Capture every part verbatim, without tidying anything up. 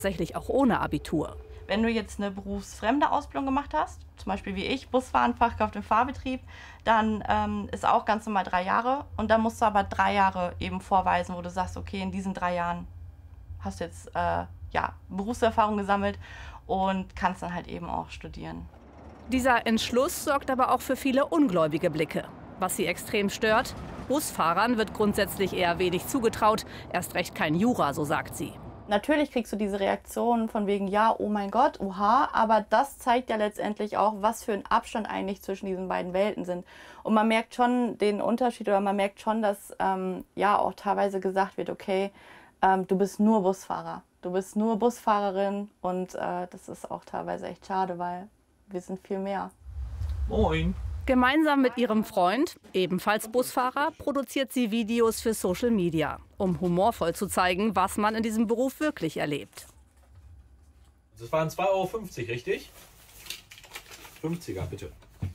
Tatsächlich auch ohne Abitur. Wenn du jetzt eine berufsfremde Ausbildung gemacht hast, zum Beispiel wie ich, Busfahren, Fachkraft im Fahrbetrieb, dann ähm, ist auch ganz normal drei Jahre. Und dann musst du aber drei Jahre eben vorweisen, wo du sagst, okay, in diesen drei Jahren hast du jetzt äh, ja, Berufserfahrung gesammelt und kannst dann halt eben auch studieren. Dieser Entschluss sorgt aber auch für viele ungläubige Blicke. Was sie extrem stört: Busfahrern wird grundsätzlich eher wenig zugetraut, erst recht kein Jura, so sagt sie. Natürlich kriegst du diese Reaktion von wegen, ja, oh mein Gott, oha, aber das zeigt ja letztendlich auch, was für ein Abstand eigentlich zwischen diesen beiden Welten sind. Und man merkt schon den Unterschied, oder man merkt schon, dass ähm, ja auch teilweise gesagt wird, okay, ähm, du bist nur Busfahrer, du bist nur Busfahrerin, und äh, das ist auch teilweise echt schade, weil wir sind viel mehr. Moin. Gemeinsam mit ihrem Freund, ebenfalls Busfahrer, produziert sie Videos für Social Media, um humorvoll zu zeigen, was man in diesem Beruf wirklich erlebt. Das waren zwei Euro fünfzig, richtig? fünfziger, bitte.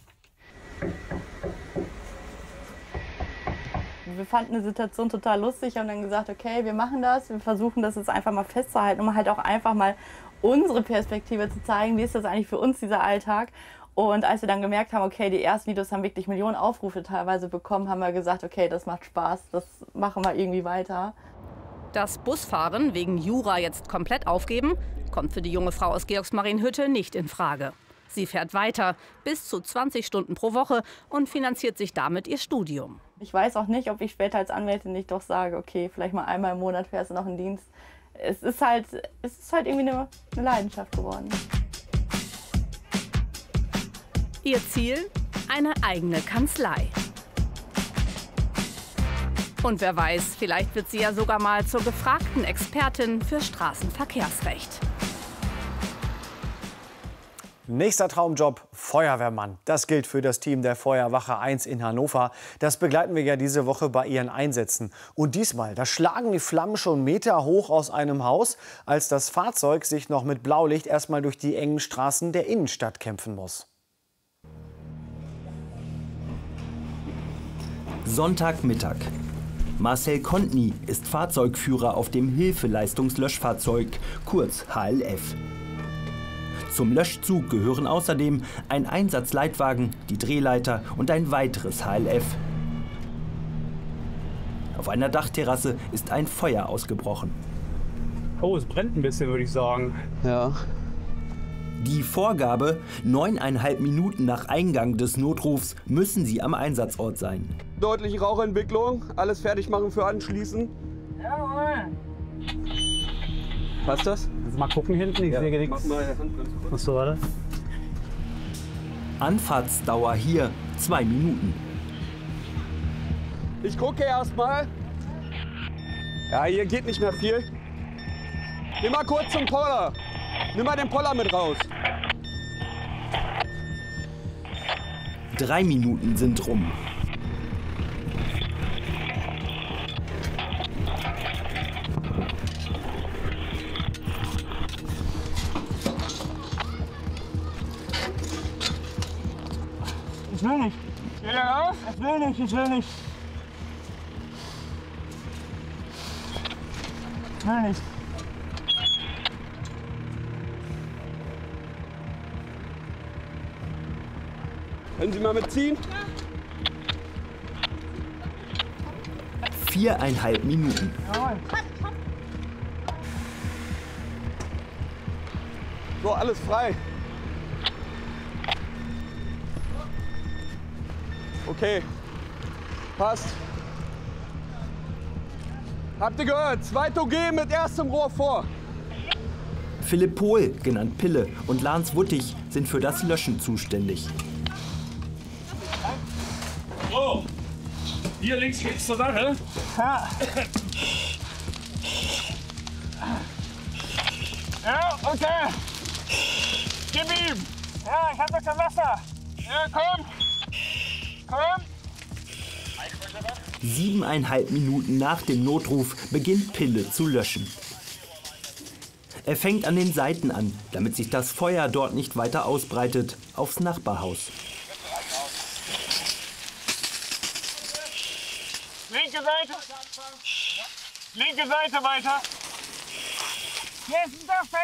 Wir fanden die Situation total lustig und haben dann gesagt, okay, wir machen das, wir versuchen das jetzt einfach mal festzuhalten, um halt auch einfach mal unsere Perspektive zu zeigen, wie ist das eigentlich für uns, dieser Alltag. Und als wir dann gemerkt haben, okay, die ersten Videos haben wirklich Millionen Aufrufe teilweise bekommen, haben wir gesagt, okay, das macht Spaß, das machen wir irgendwie weiter. Das Busfahren wegen Jura jetzt komplett aufgeben, kommt für die junge Frau aus Georgsmarienhütte nicht in Frage. Sie fährt weiter, bis zu zwanzig Stunden pro Woche, und finanziert sich damit ihr Studium. Ich weiß auch nicht, ob ich später als Anwältin nicht doch sage, okay, vielleicht mal einmal im Monat fährst du noch in Dienst. Es ist halt, es ist halt irgendwie eine, eine Leidenschaft geworden. Ihr Ziel? Eine eigene Kanzlei. Und wer weiß, vielleicht wird sie ja sogar mal zur gefragten Expertin für Straßenverkehrsrecht. Nächster Traumjob: Feuerwehrmann. Das gilt für das Team der Feuerwache eins in Hannover. Das begleiten wir ja diese Woche bei ihren Einsätzen. Und diesmal, da schlagen die Flammen schon Meter hoch aus einem Haus, als das Fahrzeug sich noch mit Blaulicht erstmal durch die engen Straßen der Innenstadt kämpfen muss. Sonntagmittag. Marcel Kontny ist Fahrzeugführer auf dem Hilfeleistungslöschfahrzeug, kurz H L F. Zum Löschzug gehören außerdem ein Einsatzleitwagen, die Drehleiter und ein weiteres H L F. Auf einer Dachterrasse ist ein Feuer ausgebrochen. Oh, es brennt ein bisschen, würde ich sagen. Ja. Die Vorgabe: neuneinhalb Minuten nach Eingang des Notrufs müssen sie am Einsatzort sein. Deutliche Rauchentwicklung, alles fertig machen für anschließen. Jawohl. Passt das? Jetzt mal gucken hinten, ich Ja, sehe mach nichts. mal eine Hand ganz kurz. Achso, warte. Anfahrtsdauer hier zwei Minuten. Ich gucke erstmal. Ja, hier geht nicht mehr viel. Geh mal kurz zum Poller. Nimm mal den Poller mit raus. Drei Minuten sind rum. Ich will nicht. Geh da raus? Ich will nicht, ich will nicht. Ich will nicht. Können Sie mal mitziehen? Viereinhalb Minuten. Jawohl. So, alles frei. Okay, passt. Habt ihr gehört? Zweit O G mit erstem Rohr vor. Philipp Pohl, genannt Pille, und Lars Wuttig sind für das Löschen zuständig. Oh, hier links geht's zur Sache. Ja. Ja, okay. Gib ihm. Ja, ich hab doch kein Wasser. Ja, komm. Komm. Siebeneinhalb Minuten nach dem Notruf beginnt Pille zu löschen. Er fängt an den Seiten an, damit sich das Feuer dort nicht weiter ausbreitet, aufs Nachbarhaus. Linke Seite. Linke Seite weiter. Hier ist ein Dach.